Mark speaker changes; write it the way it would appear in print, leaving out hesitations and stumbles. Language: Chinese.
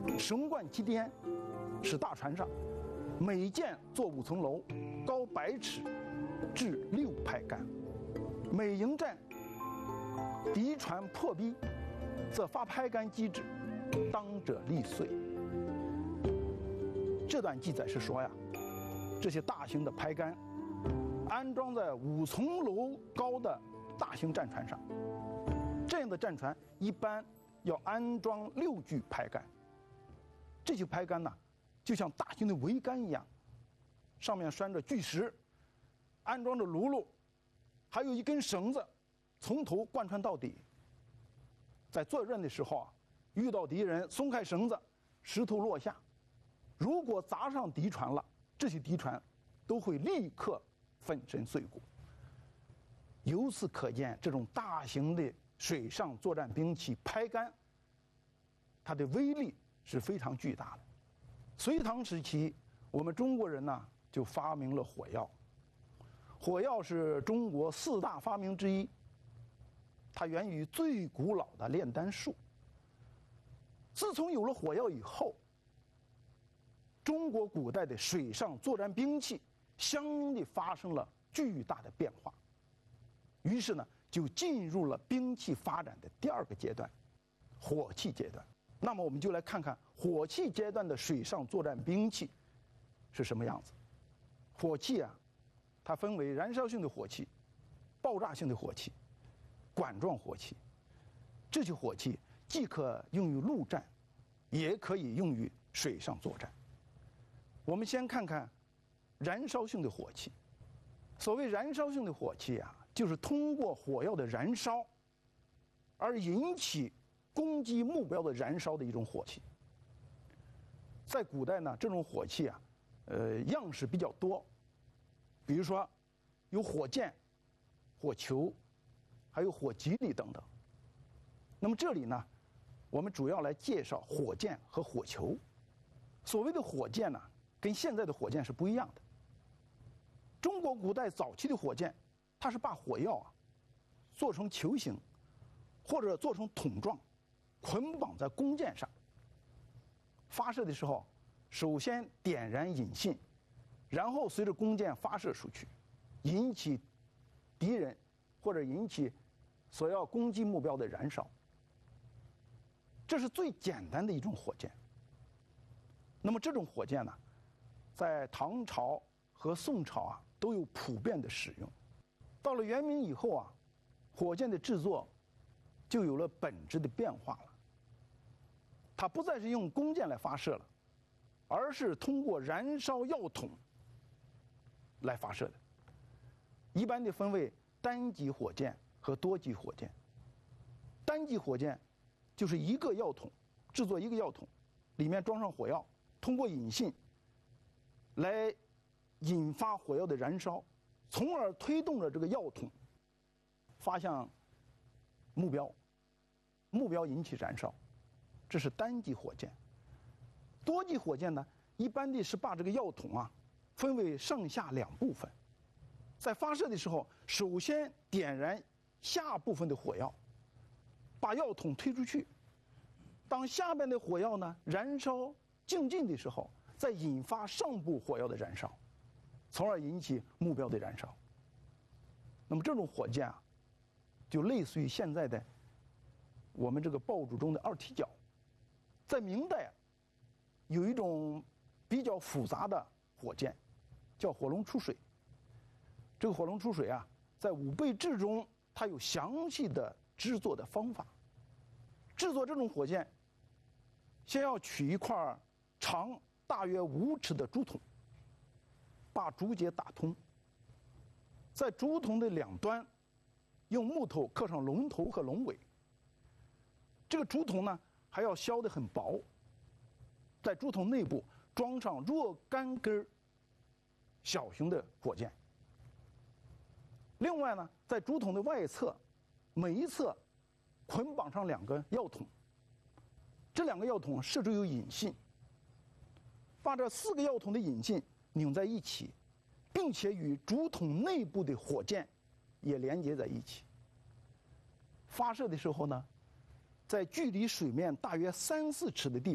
Speaker 1: 绳贯其巅，是大船上，每舰坐5层楼，高100尺，至6排杆。每迎战敌船破逼，则发拍杆击之，当者立碎。这段记载是说呀，这些大型的拍杆安装在5层楼高的大型战船上，这样的战船一般要安装6具拍杆。这些拍杆呢，就像大型的桅杆一样，上面拴着巨石，安装着辘轳，还有一根绳子，从头贯穿到底。在作战的时候啊，遇到敌人松开绳子，石头落下，如果砸上敌船了，这些敌船都会立刻粉身碎骨。由此可见，这种大型的水上作战兵器拍杆，它的威力是非常巨大的。隋唐时期，我们中国人呢就发明了火药。火药是中国4大发明之一，它源于最古老的炼丹术。自从有了火药以后，中国古代的水上作战兵器相应的发生了巨大的变化，于是呢，就进入了兵器发展的第2个阶段，火器阶段。那么我们就来看看火器阶段的水上作战兵器是什么样子。火器啊，它分为燃烧性的火器、爆炸性的火器、管状火器。这些火器既可用于陆战，也可以用于水上作战。我们先看看燃烧性的火器。所谓燃烧性的火器啊，就是通过火药的燃烧而引起攻击目标的燃烧的一种火器。在古代呢，这种火器啊，样式比较多，比如说有火箭、火球，还有火棘里等等。那么这里呢，我们主要来介绍火箭和火球。所谓的火箭呢，跟现在的火箭是不一样的。中国古代早期的火箭，它是把火药啊做成球形，或者做成筒状，捆绑在弓箭上。发射的时候，首先点燃引信，然后随着弓箭发射出去，引起敌人或者引起所要攻击目标的燃烧。这是最简单的一种火箭。那么这种火箭呢，在唐朝和宋朝啊都有普遍的使用。到了元明以后啊，火箭的制作就有了本质的变化了。它不再是用弓箭来发射了，而是通过燃烧药桶来发射的。一般的分为单级火箭和多级火箭。单级火箭就是一个药桶，制作一个药桶，里面装上火药，通过引信来引发火药的燃烧，从而推动着这个药桶发向目标，目标引起燃烧。这是单级火箭。多级火箭呢，一般的是把这个药桶啊分为上下2部分。在发射的时候，首先点燃下部分的火药，把药桶推出去。当下边的火药呢燃烧尽的时候，再引发上部火药的燃烧，从而引起目标的燃烧。那么这种火箭啊，就类似于现在的我们这个爆竹中的2踢脚。在明代啊，有一种比较复杂的火箭，叫火龙出水。这个火龙出水啊，在武备志中它有详细的制作的方法。制作这种火箭，先要取一块长大约5尺的竹筒，把竹节打通，在竹筒的2端用木头刻上龙头和龙尾。这个竹筒呢还要削得很薄，在竹筒内部装上若干根小型的火箭。另外呢，在竹筒的外侧，每一侧捆绑上2个药筒，这2个药筒设置有引信，把这4个药筒的引信拧在一起，并且与竹筒内部的火箭也连接在一起。发射的时候呢，在距离水面大约3-4尺的地方